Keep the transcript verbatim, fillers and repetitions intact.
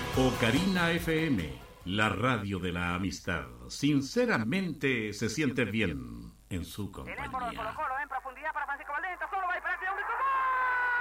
Ocarina F M, la radio de la amistad. Sinceramente se siente bien en su compañía. Tenemos Colo Colo en profundidad para Francisco Valdés.